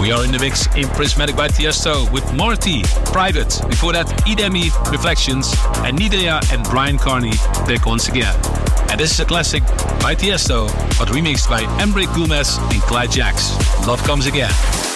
We are in the mix in Prismatic by Tiesto with Morty, Private. Before that, Idemi, Reflections, and Nidea and Brian Carney, back once again. And this is a classic by Tiesto, but remixed by Emre Gomez and Clyde Jacks. Love Comes Again.